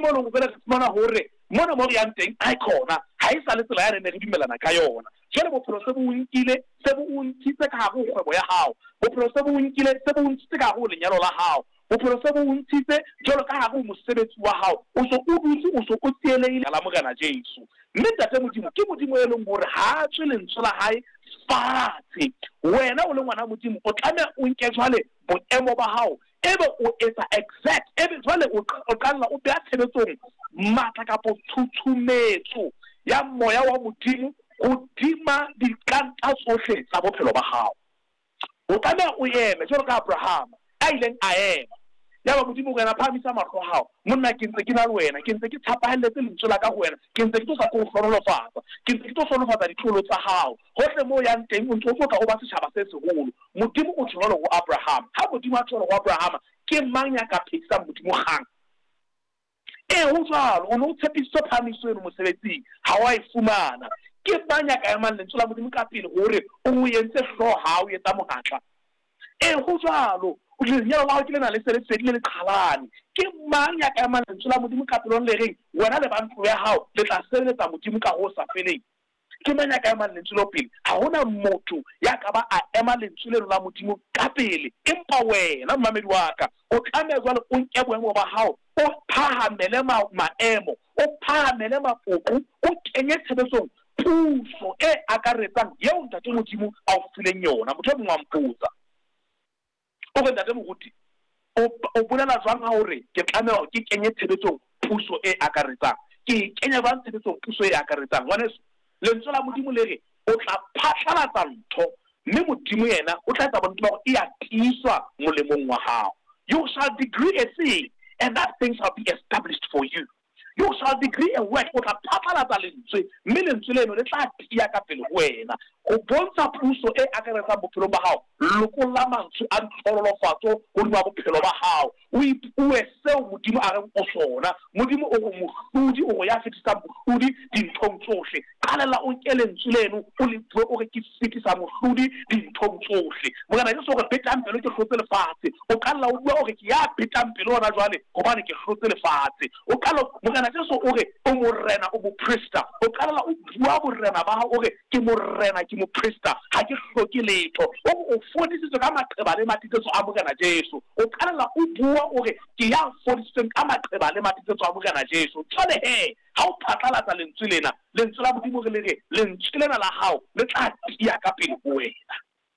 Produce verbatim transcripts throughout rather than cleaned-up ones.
mo lo go bela tsmana hore mo no mo ya nteng a ikona ha e sa le tsela ya re ne re dumelana ka yona jole bophelo se bo unkile se bo untshitse ka go kgwebo ya hao bophelo se bo unkile se bo untshitse ka go lenyalo la hao bophelo se bo untshitse jole ka go mosebetsi wa hao o so o dutse o so o tsieleile la mogana Jesu mme tate modimo ke modimo e leng gore ha tswe lentswe la hae fatshe wena o le ngwana modimo o tlamela o nke jwale boemo ba hao ebe o etsa exact ebe jwale o kalla o beya tshebetsong matla ka po tsutsumetso ya moya wa modimo o dima dikanta tsohle tsa bophelo ba hao o tlamela o eme jwalo ka Abraham a ileng a ema ya ba modimo wena phamisa mahlo hao monna ke ntse ke na le wena ke ntse ke tshapahelletse lentswe la ka ho wena ke ntse ke tlo sa go hlonolofatsa ke ntse ke tlo hlonolofatsa ditlolo tsa hao hohle mo ya nteng o ntse o ka go ba setjhaba se seholo modimo o tsholo go Abraham ha modimo a tsholo go Abraham ke mang ya ka phisa modimo gang e ho jwalo o no tshepiso phamiso e mo sebetsing ha wa e fumana ke mang ya ka ema lentswe la modimo ka pele hore o mo yentse hlo hao yetsa mohatla e ho jwalo o lenyalo la ho ke le na le sele tse le qhalane ke mang ya ka ema lentswe la modimo ka pelong le reng wena le bantlo ya hao le tla sebeletsa modimo ka ho sa feleng ke mang ya ka ema lentswe lo pele ha hona motho ya ka ba a ema lentswe le la modimo ka pele empa wena mmamedi wa ka o tlameha jwale o nke boemo ba hao o phahamele maemo o phahamele mafoko o kenye tshebetsong puso e akaretsang yeo ntate modimo a o fileng yona motho mo mpotsa o ga ntate moruti o bolela jwang ha hore ke tlameha ke kenye tshebetsong puso e akaretsang ke kenya ba tshebetsong puso e akaretsang ngwana lentswe la modimo le re o tla phatlalatsa ntho mme modimo yena o tla etsa bontle ba go e a tiswa molemong wa hao you shall decree a thing and that thing shall be established for you you shall decree a word o tla phatlalatsa lentswe mme lentswe leno le tla tia ka pele ho wena go bontsha puso e akaretsang bophelo ba hao lokolla mantswe a tlhololofatso go dima bophelo ba hao o ipue seo modimo a reng o sona modimo o go mohlodi o go ya fetisa mohlodi dinthong tsohle qalela o nke lentswe leno o le bue o re ke fetisa mohlodi dinthong tsohle mogana ke so go betang pelo ke hlotse lefatshe o qalla o bua o re ke ya betang pelo ona jwale gobane ke hlotse lefatshe o qalla mogana ke so o re o morena o moprista o qalla o bua borena ba ha o re ke morena ke moprista ha ke hloke letho o o fodisitswe ka maqeba le matitsetso a mogana Jesu o qalla o bua o re ke ya fodisitsweng ka maqeba le matitsetso a mogana Jesu tsone he ha o phatlalatsa lentswe lena lentswe la modimo re le re lentswe lena la hao le tla tia ka pele ho wena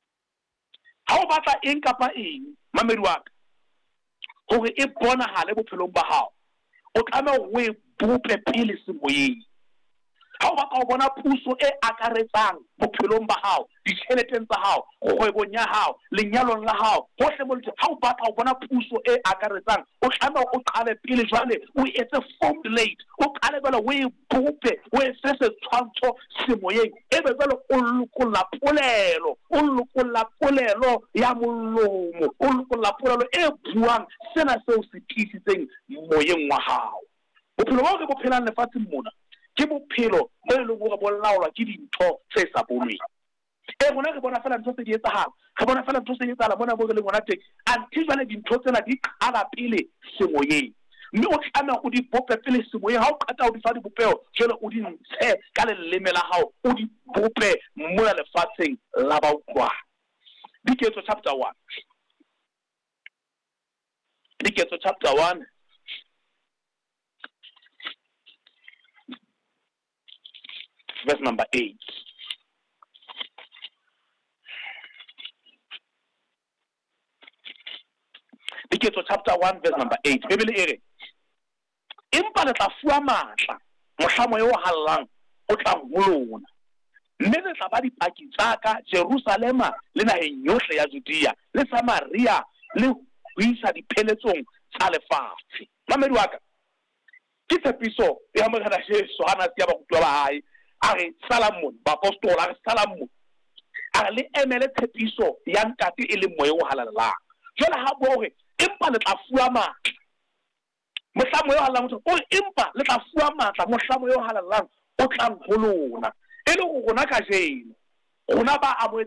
ha o batla eng kapa eng mamedi wa ka hore e bonahale bophelong ba hao o tlameha o e bope pele semoyeng ha o batla ho bona puso e akaretsang bophelong ba hao ditšheleteng tsa hao kgwebong ya hao lenyalong la hao hohle mo ntse ha o batla ho bona puso e akaretsang o tlameha o qale pele jwale o etse formulate o qale bela o e bope o e sese tshwantsho semoyeng ebe bela o lokolla polelo o lokolla polelo ya molomo o lokolla polelo e buang sena seo se tlisitseng moyeng wa hao bophelo ba re bophelang lefatsheng mona ke bophelo bo e leng gore bo laolwa ke dintho tse sa bonweng e bona re bona fela ntho tse di etsahala re bona fela ntho tse di etsahala mona bo re le ngwana teng until jwale dintho tsena di qala pele semoyeng mme o tlameha o di bope pele semoyeng ha o qeta o di fa dibopeo jwale o di ntshe ka leleme la hao o di bope mona lefatsheng la ba utlwana Diketso chapter one Diketso chapter one verse number eight. Diketso chapter one verse number eight. Bibele e re empa le tla fuwa matla mohlamo yo hallang o tla ngolona mme le tla ba dipaki tsaka Jerusalema le naheng yohle ya Judea le Samaria le ho isa dipheletsong tsa lefatshe. Mamedi wa ka ke tshepiso ya mogana Jesu hana sia ba kutwa ba hae a re Salamon ba apostola a re Salamon a le emele tshepiso ya ntate e le moyo o halalang jwale ha bo re empa le tla fuwa matla mohlamo yo halalang o empa le tla fuwa matla mohlamo yo halalang o tla ngolona e le go gona ka jeno gona ba abo